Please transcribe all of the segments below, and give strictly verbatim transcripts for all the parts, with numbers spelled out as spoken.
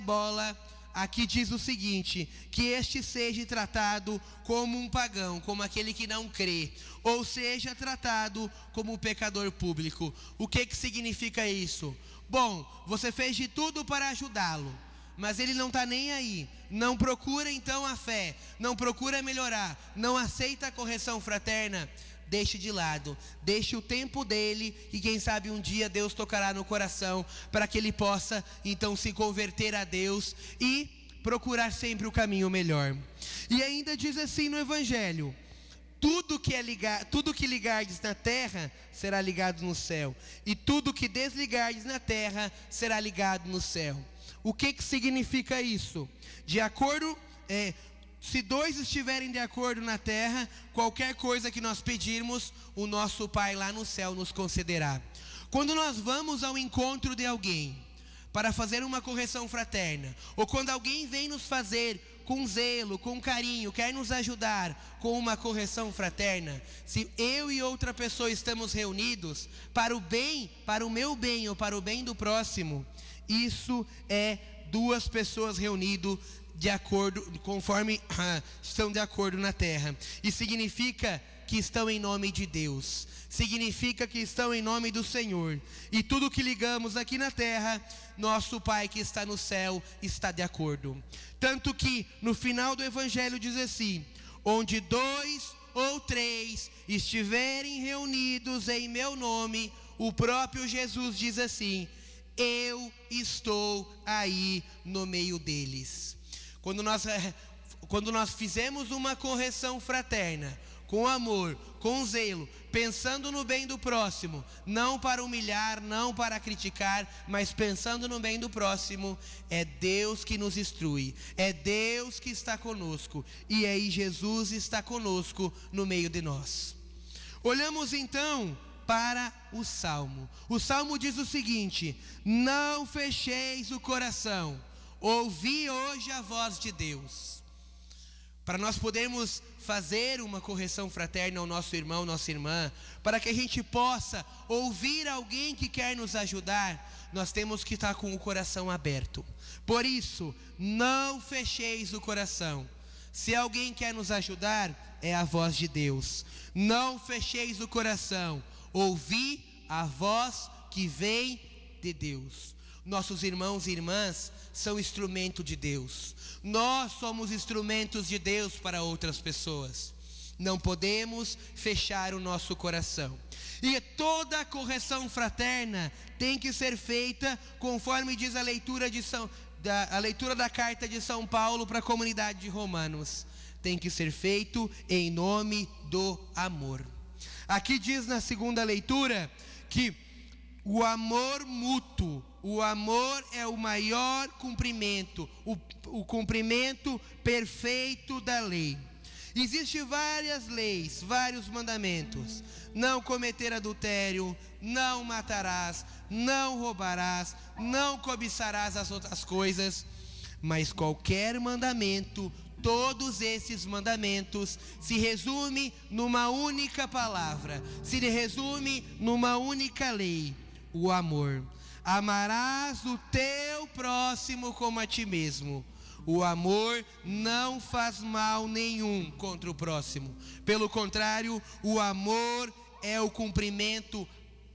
bola, aqui diz o seguinte: que este seja tratado como um pagão, como aquele que não crê, ou seja tratado como um pecador público. O que que significa isso? Bom, você fez de tudo para ajudá-lo, mas ele não está nem aí, não procura então a fé, não procura melhorar, não aceita a correção fraterna. Deixe de lado, deixe o tempo dele, e quem sabe um dia Deus tocará no coração, para que ele possa então se converter a Deus e procurar sempre o caminho melhor. E ainda diz assim no Evangelho: tudo que, é ligar, tudo que ligardes na terra será ligado no céu, e tudo que desligardes na terra será ligado no céu. O que que significa isso? De acordo... É, Se dois estiverem de acordo na terra, qualquer coisa que nós pedirmos, o nosso Pai lá no céu nos concederá. Quando nós vamos ao encontro de alguém para fazer uma correção fraterna, ou quando alguém vem nos fazer com zelo, com carinho, quer nos ajudar com uma correção fraterna, se eu e outra pessoa estamos reunidos para o bem, para o meu bem ou para o bem do próximo, isso é duas pessoas reunidas de acordo, conforme ah, estão de acordo na terra. E significa que estão em nome de Deus, significa que estão em nome do Senhor. E tudo que ligamos aqui na terra, nosso Pai que está no céu está de acordo. Tanto que no final do Evangelho diz assim: onde dois ou três estiverem reunidos em meu nome, o próprio Jesus diz assim: eu estou aí no meio deles. Quando nós, quando nós fizemos uma correção fraterna, com amor, com zelo, pensando no bem do próximo, não para humilhar, não para criticar, mas pensando no bem do próximo, é Deus que nos instrui, é Deus que está conosco, e aí Jesus está conosco no meio de nós. Olhamos então para o Salmo. O Salmo diz o seguinte: não fecheis o coração, ouvi hoje a voz de Deus. Para nós podermos fazer uma correção fraterna ao nosso irmão, nossa irmã, para que a gente possa ouvir alguém que quer nos ajudar, nós temos que estar com o coração aberto. Por isso, não fecheis o coração. Se alguém quer nos ajudar, é a voz de Deus. Não fecheis o coração, ouvi a voz que vem de Deus. Nossos irmãos e irmãs são instrumento de Deus. Nós somos instrumentos de Deus para outras pessoas. Não podemos fechar o nosso coração. E toda a correção fraterna tem que ser feita conforme diz a leitura, de São, da, a leitura da carta de São Paulo para a comunidade de Romanos. Tem que ser feito em nome do amor. Aqui diz na segunda leitura que o amor mútuo, o amor é o maior cumprimento, o, o cumprimento perfeito da lei. Existem várias leis, vários mandamentos: não cometer adultério, não matarás, não roubarás, não cobiçarás as outras coisas. Mas qualquer mandamento, todos esses mandamentos se resume numa única palavra, se resume numa única lei: o amor. Amarás o teu próximo como a ti mesmo. O amor não faz mal nenhum contra o próximo. Pelo contrário, o amor é o cumprimento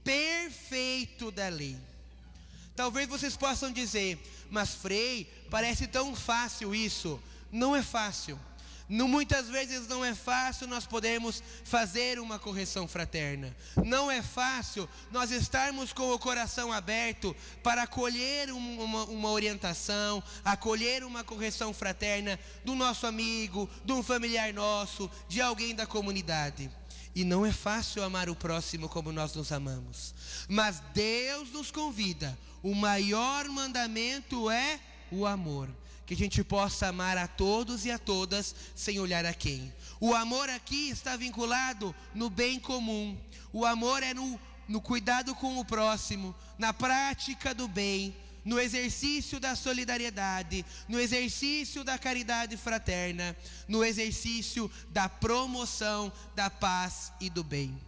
perfeito da lei. Talvez vocês possam dizer: mas Frei, parece tão fácil isso. Não é fácil. Não, muitas vezes não é fácil nós podermos fazer uma correção fraterna. Não é fácil nós estarmos com o coração aberto para acolher um, uma, uma orientação, acolher uma correção fraterna do nosso amigo, de um familiar nosso, de alguém da comunidade. E não é fácil amar o próximo como nós nos amamos. Mas Deus nos convida. O maior mandamento é o amor. Que a gente possa amar a todos e a todas sem olhar a quem. O amor aqui está vinculado no bem comum. O amor é no, no cuidado com o próximo, na prática do bem, no exercício da solidariedade, no exercício da caridade fraterna, no exercício da promoção da paz e do bem.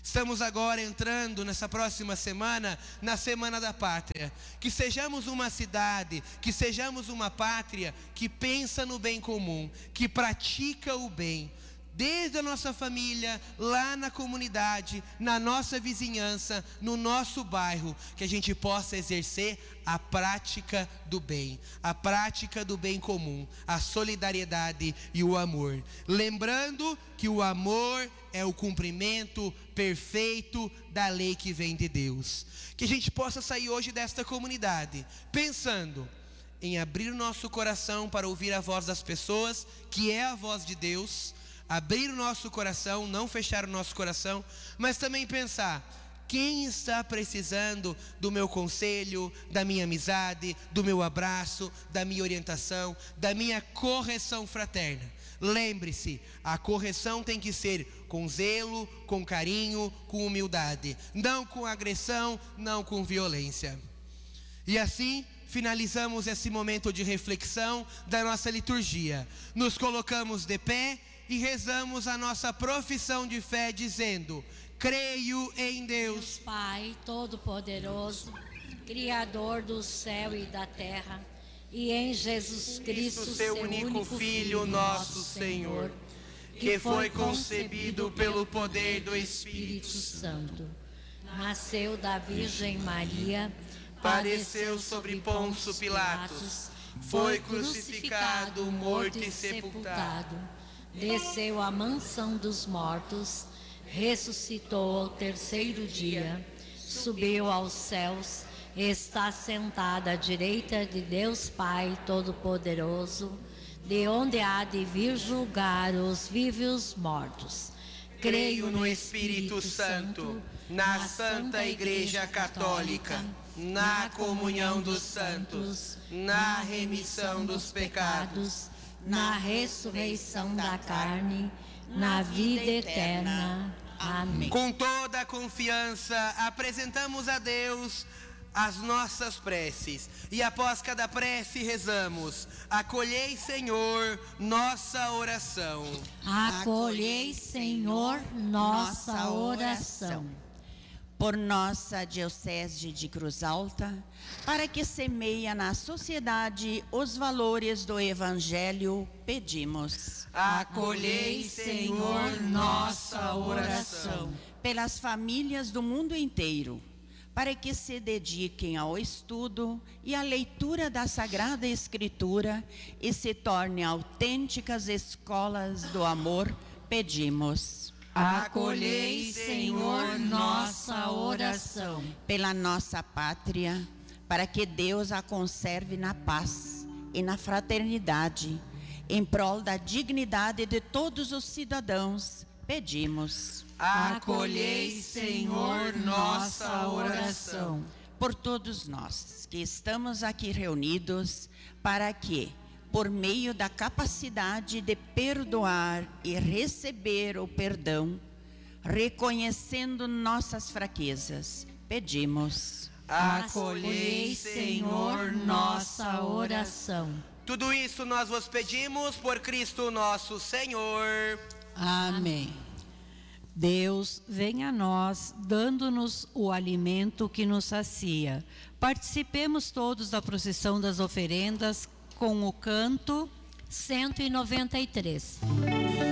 Estamos agora entrando nessa próxima semana, na Semana da Pátria. Que sejamos uma cidade, que sejamos uma pátria que pensa no bem comum, que pratica o bem. Desde a nossa família, lá na comunidade, na nossa vizinhança, no nosso bairro, que a gente possa exercer a prática do bem, a prática do bem comum, a solidariedade e o amor. Lembrando que o amor é o cumprimento perfeito da lei que vem de Deus. Que a gente possa sair hoje desta comunidade, pensando em abrir o nosso coração para ouvir a voz das pessoas, que é a voz de Deus. Abrir o nosso coração, não fechar o nosso coração, mas também pensar: quem está precisando do meu conselho, da minha amizade, do meu abraço, da minha orientação, da minha correção fraterna? Lembre-se, a correção tem que ser com zelo, com carinho, com humildade, não com agressão, não com violência. E assim finalizamos esse momento de reflexão da nossa liturgia. Nos colocamos de pé e rezamos a nossa profissão de fé dizendo: creio em Deus, Pai Todo-Poderoso, Criador do céu e da terra, e em Jesus Cristo, seu único Filho, nosso Senhor, que foi concebido pelo poder do Espírito Santo. Nasceu da Virgem Maria, padeceu sobre Pôncio Pilatos, foi crucificado, morto e sepultado. Desceu à mansão dos mortos, ressuscitou ao terceiro dia, subiu aos céus, está sentado à direita de Deus Pai Todo-Poderoso, de onde há de vir julgar os vivos e os mortos. Creio no Espírito Santo, na Santa Igreja Católica, na comunhão dos santos, na remissão dos pecados, na ressurreição da carne, na vida eterna. Amém. Com toda a confiança, apresentamos a Deus as nossas preces. E após cada prece, rezamos: acolhei, Senhor, nossa oração. Acolhei, Senhor, nossa oração. Por nossa Diocese de Cruz Alta, para que semeia na sociedade os valores do Evangelho, pedimos. Acolhei, Senhor, nossa oração. Pelas famílias do mundo inteiro, para que se dediquem ao estudo e à leitura da Sagrada Escritura e se tornem autênticas escolas do amor, pedimos. Acolhei, Senhor, nossa oração. Pela nossa pátria, para que Deus a conserve na paz e na fraternidade, em prol da dignidade de todos os cidadãos, pedimos. Acolhei, Senhor, nossa oração. Por todos nós que estamos aqui reunidos, para que, por meio da capacidade de perdoar e receber o perdão, reconhecendo nossas fraquezas, pedimos. Acolhei, Senhor, nossa oração. Tudo isso nós vos pedimos por Cristo nosso Senhor. Amém. Deus, venha a nós, dando-nos o alimento que nos sacia. Participemos todos da procissão das oferendas com o canto cento e noventa e três.